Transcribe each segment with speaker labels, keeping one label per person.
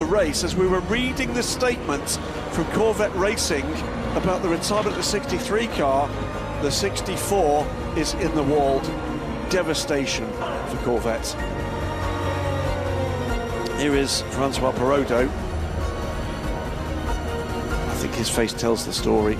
Speaker 1: race as we were reading the statements from Corvette Racing about the retirement of the 63 car. The 64 is in the wall. Devastation for Corvette. Here is Francois Perrodo. I think his face tells the story.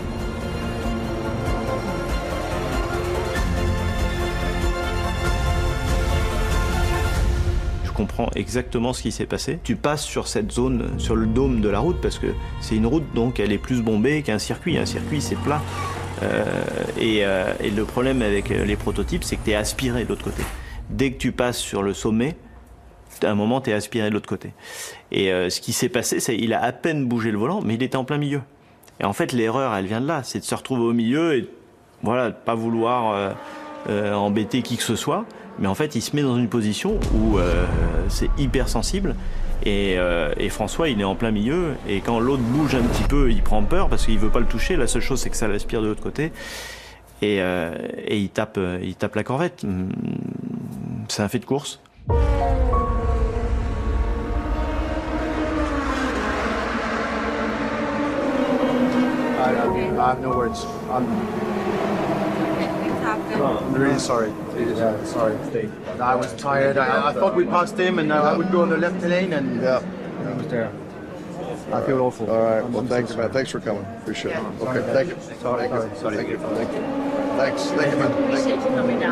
Speaker 2: Je comprends exactement ce qui s'est passé. Tu passes sur cette zone, sur le dôme de la route, parce que c'est une route, donc elle est plus bombée qu'un circuit. Un circuit, c'est plat. Et le problème avec les prototypes, c'est que tu es aspiré de l'autre côté. Dès que tu passes sur le sommet, à un moment, tu es aspiré de l'autre côté. Et ce qui s'est passé, c'est qu'il a à peine bougé le volant, mais il était en plein milieu. Et en fait, l'erreur, elle vient de là. C'est de se retrouver au milieu et voilà, de pas vouloir embêter qui que ce soit. Mais en fait, il se met dans une position où c'est hyper sensible. Et François, il est en plein milieu. Et quand l'autre bouge un petit peu, il prend peur parce qu'il veut pas le toucher. La seule chose, c'est que ça l'aspire de l'autre côté. Et il tape la Corvette. C'est un fait de course.
Speaker 3: I have no words. I'm really sorry. Yeah, sorry. I was tired. I thought we passed him, and I would go on the left lane, and I was there. I feel awful.
Speaker 4: All right. Well, thank you, man. Thanks for coming. Appreciate it. Okay. Thank you.
Speaker 3: Sorry.
Speaker 4: Thank you. Thank you. Thank you. Thanks. Thank you, man. Thank you.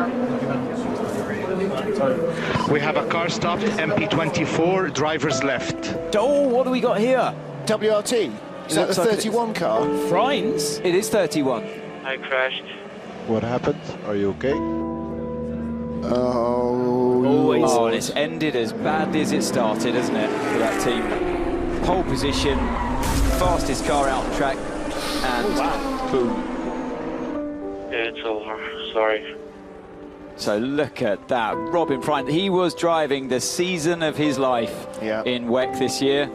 Speaker 5: We have a car stopped, MP24, drivers left.
Speaker 6: Oh, what do we got here?
Speaker 7: WRT. Is that the 31 car?
Speaker 6: Frines? It is 31.
Speaker 8: I crashed.
Speaker 4: What happened? Are you okay?
Speaker 6: Oh, and it's ended as badly as it started, hasn't it, for that team? Pole position, fastest car out on track, and boom.
Speaker 8: Yeah, it's over. Sorry.
Speaker 6: So look at that. Robin Frijns, he was driving the season of his life in WEC this year.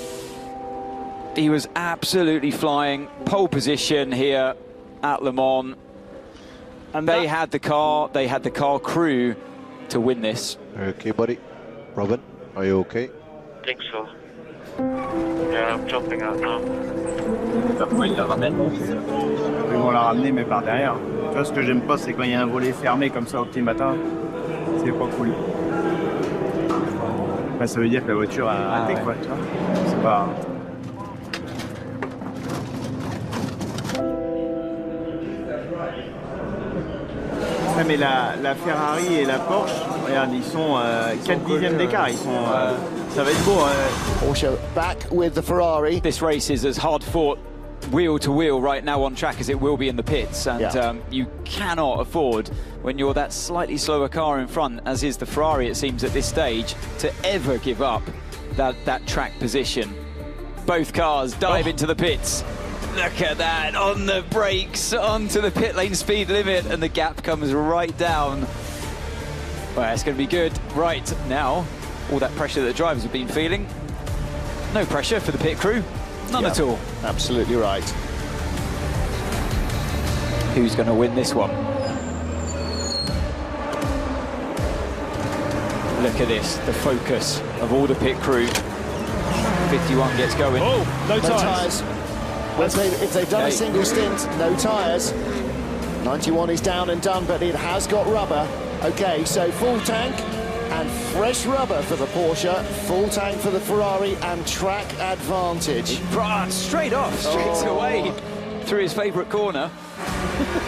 Speaker 6: He was absolutely flying. Pole position here at Le Mans. And they had the car crew to win this.
Speaker 4: Are you okay, buddy? Robin, are you okay?
Speaker 8: I think so. Yeah, I'm jumping out now.
Speaker 9: Ils vont la ramener, mais par derrière. Tu vois, ce que j'aime pas, c'est quand il y a un volet fermé comme ça au petit matin. C'est pas cool. Bah, ça veut dire que la voiture a raté, quoi, tu vois. C'est pas... Ouais, mais la Ferrari et la Porsche, regarde, ils sont 4 dixièmes d'écart. Ils sont, ça va être beau.
Speaker 7: Porsche back with the Ferrari.
Speaker 6: This race is as hard fought wheel to wheel right now on track as it will be in the pits, and you cannot afford, when you're that slightly slower car in front, as is the Ferrari it seems at this stage, to ever give up that track position. Both cars dive into the pits. Look at that, on the brakes, onto the pit lane speed limit, and the gap comes right down. Well, it's going to be good. Right, now, all that pressure that the drivers have been feeling, no pressure for the pit crew, none at all.
Speaker 7: Absolutely right.
Speaker 6: Who's going to win this one? Look at this, the focus of all the pit crew. 51 gets going.
Speaker 9: Oh, no
Speaker 7: No tyres. If they've done a single stint, no tyres. 91 is down and done, but it has got rubber. Okay, so full tank and fresh rubber for the Porsche, full tank for the Ferrari, and track advantage.
Speaker 6: Straight off, straight away through his favourite corner.